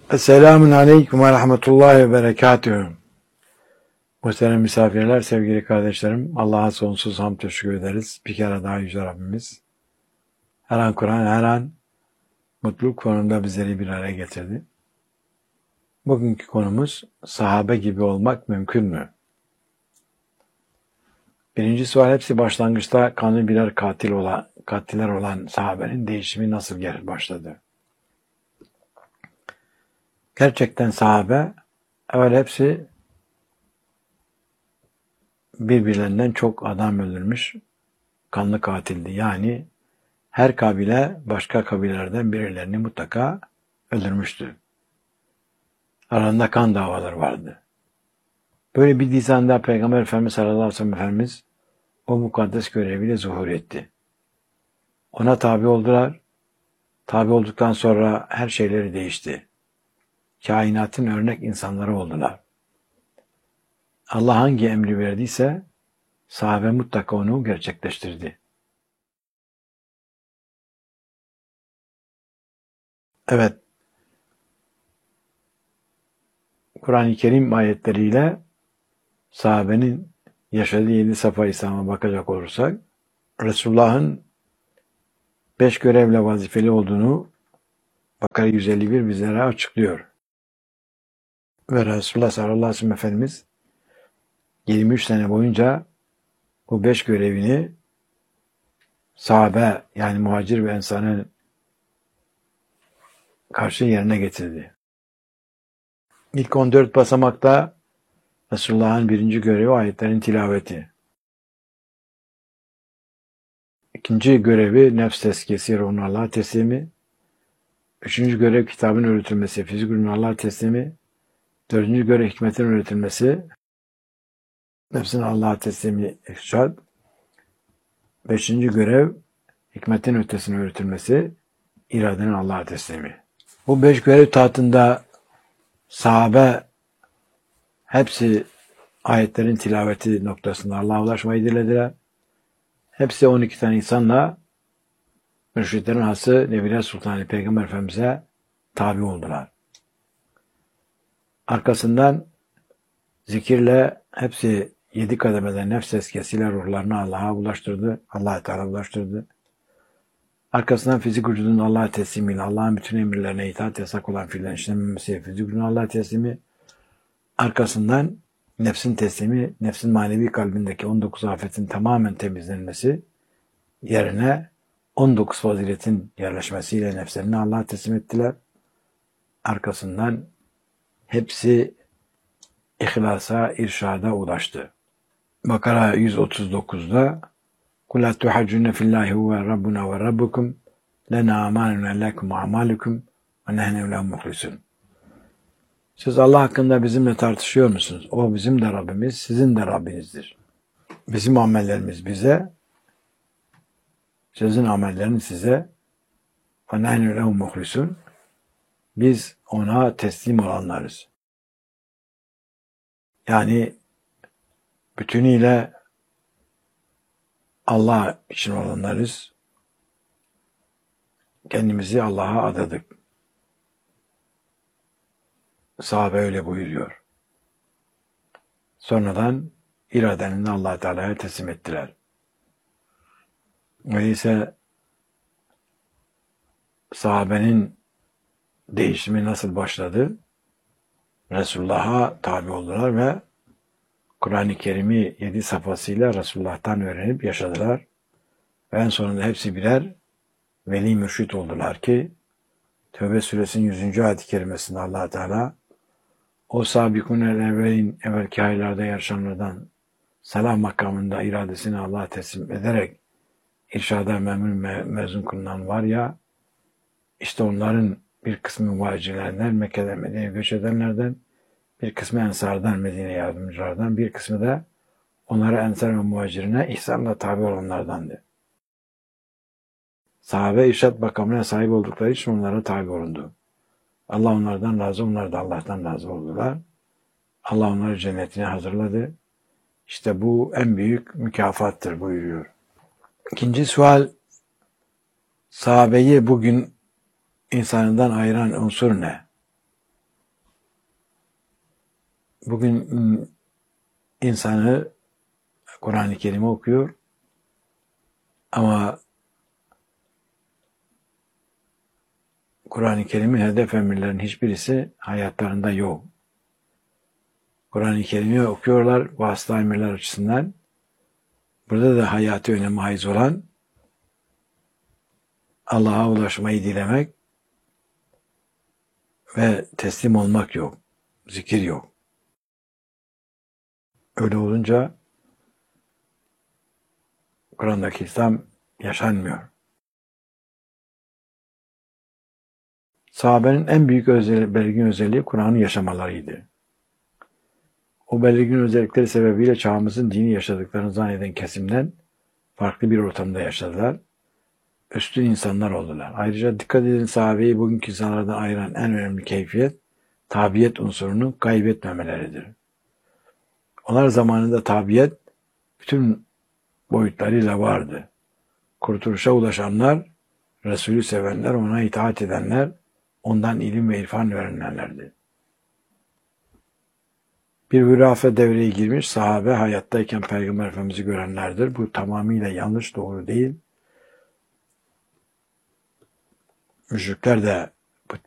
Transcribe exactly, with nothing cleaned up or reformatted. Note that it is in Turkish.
Esselamun Aleyküm ve Rahmetullahi ve Berekatühü. Muhterem misafirler, sevgili kardeşlerim, Allah'a sonsuz hamd teşekkür ederiz. Bir kere daha Yüce Rabbimiz her an Kur'an, her an mutluluk konumda bizleri bir araya getirdi. Bugünkü konumuz, sahabe gibi olmak mümkün mü? Birinci sual, hepsi başlangıçta kanlı birer katil olan, katiller olan sahabenin değişimi nasıl geri başladı? Gerçekten sahabe, evvel hepsi birbirlerinden çok adam öldürmüş, kanlı katildi. Yani her kabile başka kabilelerden birilerini mutlaka öldürmüştü. Aralarında kan davaları vardı. Böyle bir dizanda Peygamber Efendimiz sallallahu aleyhi ve sellem Efendimiz o mukaddes göreviyle zuhur etti. Ona tabi oldular. Tabi olduktan sonra her şeyleri değişti. Kainatın örnek insanları oldular. Allah hangi emri verdiyse sahabe mutlaka onu gerçekleştirdi. Evet, Kur'an-ı Kerim ayetleriyle sahabenin yaşadığı yedi safa İslam'a bakacak olursak, Resulullah'ın beş görevle vazifeli olduğunu Bakara yüz elli bir bizlere açıklıyor. Ve Resulullah sallallahu aleyhi ve sellem Efendimiz yirmi üç sene boyunca bu beş görevini sahabe, yani muhacir ve ensarın karşı yerine getirdi. İlk on dört basamakta Resulullah'ın birinci görevi ayetlerin tilaveti. İkinci görevi nefs tezkiyesi, ruhunu Allah'a teslimi. Üçüncü görev kitabın öğretilmesi, fizik ürünü Allah'a teslimi. Dördüncü görev hikmetin öğretilmesi, nefsin Allah'a teslimi, irşad. Beşinci görev hikmetin ötesine öğretilmesi, iradenin Allah'a teslimi. Bu beş görev tahtında sahabe hepsi ayetlerin tilaveti noktasında Allah'a ulaşmayı dilediler. Hepsi on iki tane insanla mürşitlerin hası Nebiler Sultanı Peygamber Efendimiz'e tabi oldular. Arkasından zikirle hepsi yedi kademeden nefs tezkiyesiyle ruhlarını Allah'a ulaştırdı. Allah'a Teala ulaştırdı. Arkasından fizik vücudun Allah'a teslimiyle, Allah'ın bütün emirlerine itaat yasak olan fiillerin işlememesi, fizik vücudun Allah'a teslimi. Arkasından nefsin teslimi, nefsin manevi kalbindeki on dokuz afetin tamamen temizlenmesi yerine on dokuz faziletin yerleşmesiyle nefslerini Allah'a teslim ettiler. Arkasından hepsi İhlasa, irşada ulaştı. Bakara yüz otuz dokuzda قُلْ اَتُّحَجُّنَ فِي اللّٰهِ هُوَ رَبُّنَا وَرَبُّكُمْ لَنَا عَمَالُنَا لَكُمْ وَعَمَالُكُمْ وَنَحْنُ لَهُ مُخْلِصُونَ. Siz Allah hakkında bizimle tartışıyor musunuz? O bizim de Rabbimiz, sizin de Rabbinizdir. Bizim amellerimiz bize, sizin amelleriniz size. وَنَحْنُ لَهُ مُخْلِصُونَ. Biz ona teslim olanlarız. Yani bütünüyle Allah için olanlarız. Kendimizi Allah'a adadık. Sahabe öyle buyuruyor. Sonradan iradenin Allah Teala'ya teslim ettiler. Öyleyse sahabenin değişimi nasıl başladı? Resulullah'a tabi oldular ve Kur'an-ı Kerim'i yedi safhasıyla Resulullah'tan öğrenip yaşadılar. Ve en sonunda hepsi birer veli mürşit oldular ki Tevbe suresinin yüzüncü ayet-i kerimesinde Allah Teala o sabikûnel evvelin evvelki aylarda yarışanlardan selam makamında iradesini Allah'a teslim ederek irşada memnun me mezun kılınan var ya, işte onların bir kısmı muhacirlerden, Mekke'den Medine'ye göç edenlerden, bir kısmı ensardan, Medine yardımcılardan, bir kısmı da onlara ensar ve muhacirine ihsanla tabi olanlardandı. Sahabe irşad makamına sahip oldukları için onlara tabi olundu. Allah onlardan razı, onlar da Allah'tan razı oldular. Allah onları cennetine hazırladı. İşte bu en büyük mükafattır buyuruyor. İkinci sual, sahabeyi bugün insanından ayıran unsur ne? bugün insanı Kur'an-ı Kerim'i okuyor ama Kur'an-ı Kerim'in hedef emirlerin hiçbirisi hayatlarında yok. Kur'an-ı Kerim'i okuyorlar vasıta emirler açısından. Burada da hayati önemi haiz olan Allah'a ulaşmayı dilemek ve teslim olmak yok. Zikir yok. Öyle olunca Kur'an'daki İslam yaşanmıyor. Sahabenin en büyük özelliği, belirgin özelliği Kur'an'ı yaşamalarıydı. O belirgin özellikleri sebebiyle çağımızın dini yaşadıklarını zanneden kesimden farklı bir ortamda yaşadılar. Üstün insanlar oldular. Ayrıca dikkat edin, sahabeyi bugünkü insanlardan ayıran en önemli keyfiyet, tabiyet unsurunu kaybetmemeleridir. Onlar zamanında tabiyet bütün boyutlarıyla vardı. Kurtuluşa ulaşanlar, Resulü sevenler, ona itaat edenler, ondan ilim ve irfan öğrenenlerdi. Bir hurafe devreye girmiş, sahabe hayattayken Peygamber Efendimiz'i görenlerdir. Bu tamamıyla yanlış, doğru değil. Müşrikler de